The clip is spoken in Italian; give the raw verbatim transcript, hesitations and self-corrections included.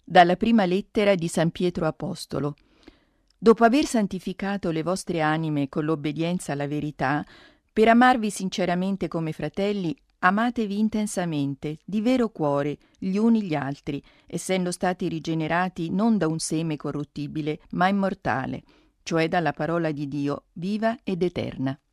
Dalla prima lettera di San Pietro Apostolo. Dopo aver santificato le vostre anime con l'obbedienza alla verità, per amarvi sinceramente come fratelli, amatevi intensamente, di vero cuore, gli uni gli altri, essendo stati rigenerati non da un seme corruttibile, ma immortale, cioè dalla parola di Dio, viva ed eterna.